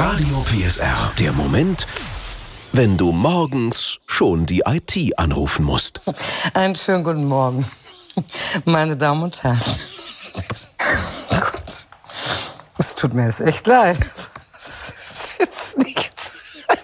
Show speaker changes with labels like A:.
A: Radio PSR. Der Moment, wenn du morgens schon die IT anrufen musst.
B: Einen schönen guten Morgen, meine Damen und Herren. Gott, es tut mir jetzt echt leid.